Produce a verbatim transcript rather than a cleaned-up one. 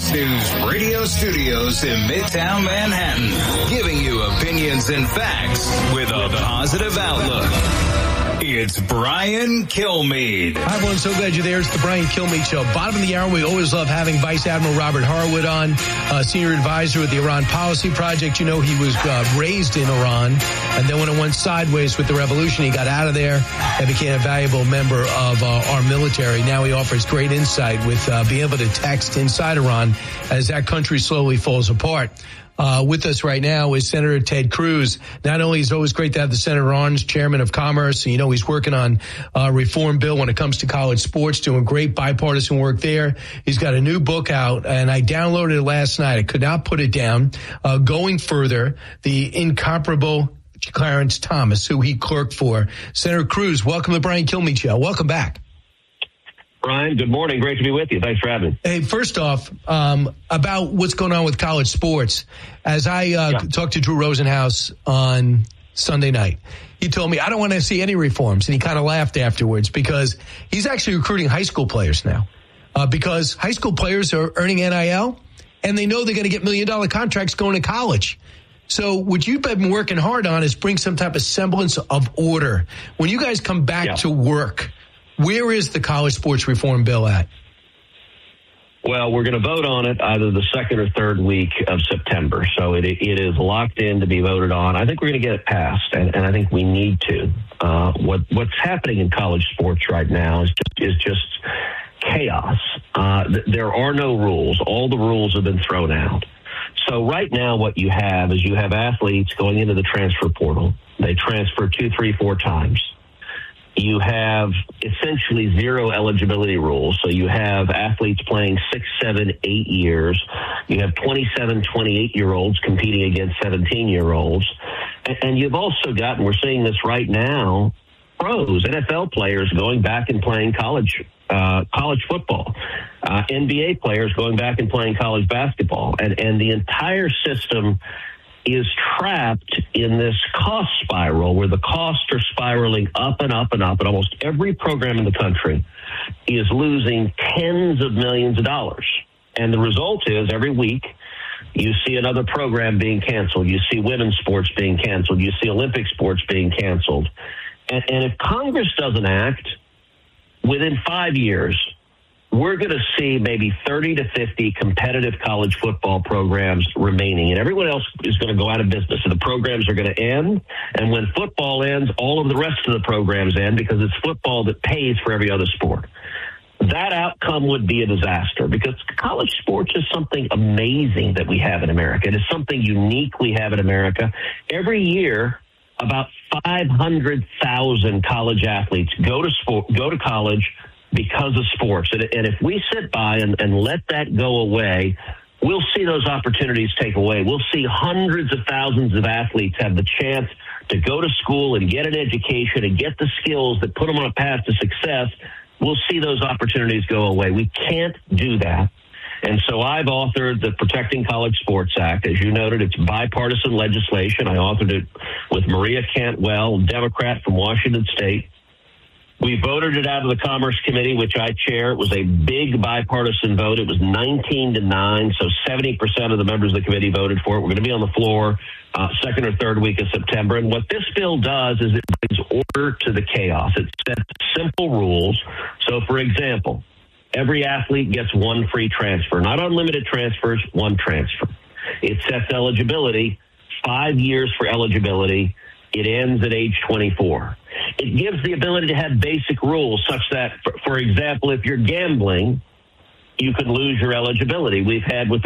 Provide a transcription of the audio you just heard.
Fox News radio studios in Midtown Manhattan, giving you opinions and facts with a positive outlook. It's Brian Kilmeade. Hi, everyone. So glad you're there. It's the Brian Kilmeade Show. Bottom of the hour, we always love having Vice Admiral Robert Harwood on, uh, senior advisor with the Iran Policy Project. You know, he was uh, raised in Iran, and then when it went sideways with the revolution, he got out of there and became a valuable member of uh, our military. Now he offers great insight with uh, being able to text inside Iran as that country slowly falls apart. Uh, with us right now is Senator Ted Cruz. Not only is it always great to have the Senator on, chairman of Commerce. You know, he's working on a reform bill when it comes to college sports, doing great bipartisan work there. He's got a new book out, and I downloaded it last night. I could not put it down. Uh, Going Further, the incomparable Clarence Thomas, who he clerked for. Senator Cruz, welcome to the Brian Kilmeade Show. Welcome back. Brian, good morning. Great to be with you. Thanks for having me. Hey, first off, um, about what's going on with college sports. As I uh, yeah. talked to Drew Rosenhaus on Sunday night, he told me, I don't want to see any reforms. And he kind of laughed afterwards because he's actually recruiting high school players now uh, because high school players are earning N I L and they know they're going to get million dollar contracts going to college. So what you've been working hard on is bring some type of semblance of order. When you guys come back yeah. to work, where is the college sports reform bill at? Well, we're going to vote on it either the second or third week of September. So it it is locked in to be voted on. I think we're going to get it passed, and, and I think we need to. Uh, what what's happening in college sports right now is just, is just chaos. Uh, th- there are no rules. All the rules have been thrown out. So right now what you have is you have athletes going into the transfer portal. They transfer two, three, four times. You have essentially zero eligibility rules. So you have athletes playing six, seven, eight years. You have twenty-seven, twenty-eight-year-olds competing against seventeen-year-olds. And, and you've also got, and we're seeing this right now, pros, N F L players going back and playing college uh, college football. Uh, N B A players going back and playing college basketball. And, and the entire system is trapped in this cost spiral where the costs are spiraling up and up and up, and almost every program in the country is losing tens of millions of dollars. And the result is every week you see another program being canceled. You see women's sports being canceled. You see Olympic sports being canceled. And, and if Congress doesn't act, within five years, we're going to see maybe thirty to fifty competitive college football programs remaining, and everyone else is going to go out of business. So the programs are going to end, and when football ends, all of the rest of the programs end because it's football that pays for every other sport. That outcome would be a disaster because college sports is something amazing that we have in America. It is something unique we have in America. Every year, about five hundred thousand college athletes go to sport, go to college because of sports. And, and if we sit by and, and let that go away, we'll see those opportunities take away. We'll see hundreds of thousands of athletes have the chance to go to school and get an education and get the skills that put them on a path to success. We'll see those opportunities go away. We can't do that. And so I've authored the Protecting College Sports Act. As you noted, it's bipartisan legislation. I authored it with Maria Cantwell, Democrat from Washington State. We voted it out of the Commerce Committee, which I chair. It was a big bipartisan vote. It was nineteen to nine, so seventy percent of the members of the committee voted for it. We're going to be on the floor uh, second or third week of September. And what this bill does is it brings order to the chaos. It sets simple rules. So, for example, every athlete gets one free transfer, not unlimited transfers, one transfer. It sets eligibility, five years for eligibility. It ends at age twenty-four. It gives the ability to have basic rules such that, for, for example, if you're gambling, you could lose your eligibility. We've had with